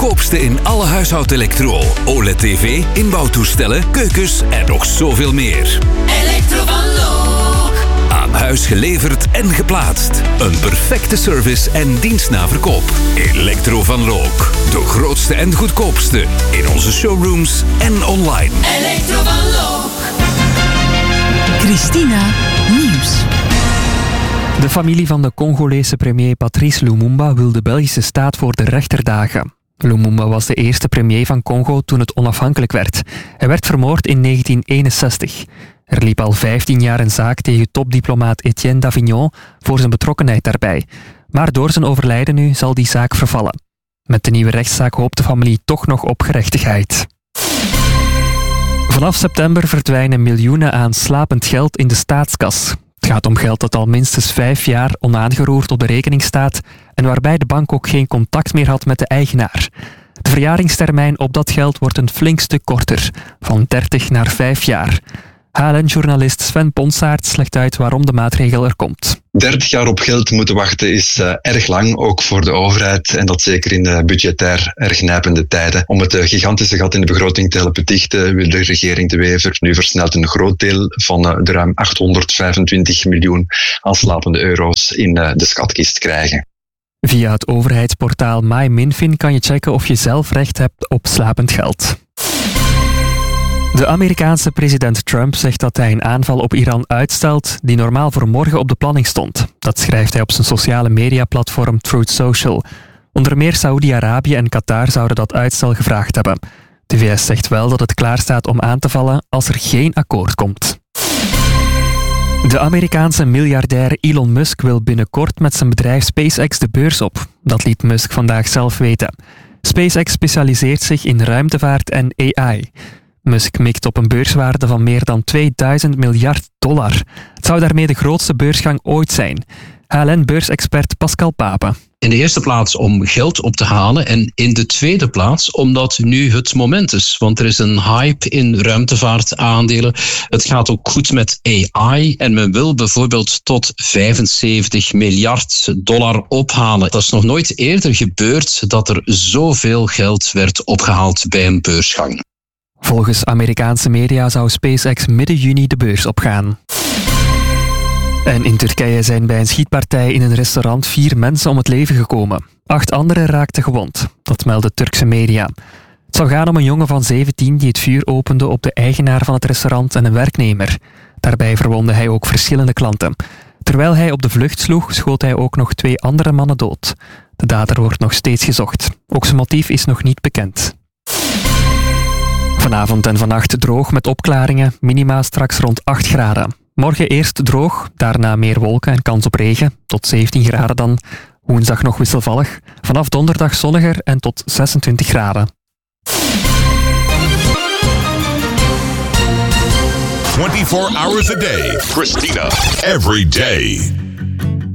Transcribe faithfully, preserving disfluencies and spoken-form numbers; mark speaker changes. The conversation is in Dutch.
Speaker 1: goedkoopste in alle huishoudelektro. O L E D-tv, inbouwtoestellen, keukens en nog zoveel meer.
Speaker 2: Elektro van Loock.
Speaker 1: Aan huis geleverd en geplaatst. Een perfecte service en dienst na verkoop. Elektro van Loock. De grootste en goedkoopste. In onze showrooms en online.
Speaker 2: Elektro van Loock.
Speaker 3: Christina Nieuws.
Speaker 4: De familie van de Congolese premier Patrice Lumumba wil de Belgische staat voor de rechter dagen. Lumumba was de eerste premier van Congo toen het onafhankelijk werd. Hij werd vermoord in negentien eenenzestig. Er liep al vijftien jaar een zaak tegen topdiplomaat Etienne Davignon voor zijn betrokkenheid daarbij. Maar door zijn overlijden nu zal die zaak vervallen. Met de nieuwe rechtszaak hoopt de familie toch nog op gerechtigheid. Vanaf september verdwijnen miljoenen aan slapend geld in de staatskas. Het gaat om geld dat al minstens vijf jaar onaangeroerd op de rekening staat en waarbij de bank ook geen contact meer had met de eigenaar. De verjaringstermijn op dat geld wordt een flink stuk korter, van dertig naar vijf jaar. H L N-journalist Sven Ponsaert legt uit waarom de maatregel er komt.
Speaker 5: dertig jaar op geld moeten wachten is uh, erg lang, ook voor de overheid. En dat zeker in uh, budgetair erg nijpende tijden. Om het uh, gigantische gat in de begroting te helpen dichten, wil de regering De Wever nu versneld een groot deel van uh, de ruim achthonderdvijfentwintig miljoen aan slapende euro's in uh, de schatkist krijgen.
Speaker 4: Via het overheidsportaal MyMinfin kan je checken of je zelf recht hebt op slapend geld. De Amerikaanse president Trump zegt dat hij een aanval op Iran uitstelt die normaal voor morgen op de planning stond. Dat schrijft hij op zijn sociale mediaplatform Truth Social. Onder meer Saoedi-Arabië en Qatar zouden dat uitstel gevraagd hebben. De V S zegt wel dat het klaarstaat om aan te vallen als er geen akkoord komt. De Amerikaanse miljardair Elon Musk wil binnenkort met zijn bedrijf SpaceX de beurs op. Dat liet Musk vandaag zelf weten. SpaceX specialiseert zich in ruimtevaart en A I. Musk mikt op een beurswaarde van meer dan tweeduizend miljard dollar. Het zou daarmee de grootste beursgang ooit zijn. H L N-beursexpert Pascal Pape.
Speaker 6: In de eerste plaats om geld op te halen en in de tweede plaats omdat nu het moment is. Want er is een hype in ruimtevaartaandelen. Het gaat ook goed met A I en men wil bijvoorbeeld tot vijfenzeventig miljard dollar ophalen. Dat is nog nooit eerder gebeurd dat er zoveel geld werd opgehaald bij een beursgang.
Speaker 4: Volgens Amerikaanse media zou SpaceX midden juni de beurs opgaan. En in Turkije zijn bij een schietpartij in een restaurant vier mensen om het leven gekomen. Acht anderen raakten gewond, dat melden Turkse media. Het zou gaan om een jongen van zeventien die het vuur opende op de eigenaar van het restaurant en een werknemer. Daarbij verwondde hij ook verschillende klanten. Terwijl hij op de vlucht sloeg, schoot hij ook nog twee andere mannen dood. De dader wordt nog steeds gezocht. Ook zijn motief is nog niet bekend. Vanavond en vannacht droog met opklaringen, minima straks rond acht graden. Morgen eerst droog, daarna meer wolken en kans op regen, tot zeventien graden dan. Woensdag nog wisselvallig, vanaf donderdag zonniger en tot zesentwintig graden.
Speaker 7: twenty-four hours a day. Christina. Every day.